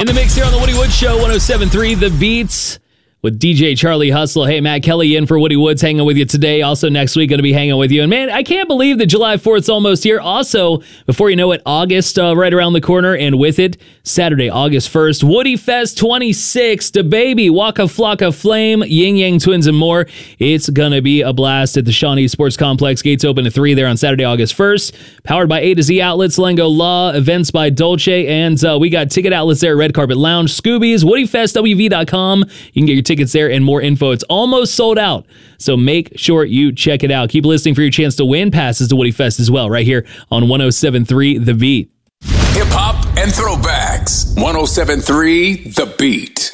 In the mix here on the Woody Woods Show, 107.3 The Beats with DJ Charlie Hustle. Hey, Matt Kelly in for Woody Woods, hanging with you today. Also next week, going to be hanging with you. And man, I can't believe that July 4th's almost here. Also, before you know it, August right around the corner. And with it, Saturday, August 1st, Woody Fest 26, DaBaby, Waka Flocka Flame, Ying Yang Twins, and more. It's going to be a blast at the Shawnee Sports Complex. Gates open at 3 there on Saturday, August 1st. Powered by A to Z Outlets, Lengo Law, events by Dolce. And we got ticket outlets there at Red Carpet Lounge, Scoobies, WoodyFestWV.com. You can get your tickets there and more info. It's almost sold out, so make sure you check it out. Keep listening for your chance to win passes to Woody Fest as well, right here on 107.3 The Beat. Hip hop and throwbacks. 107.3 The Beat.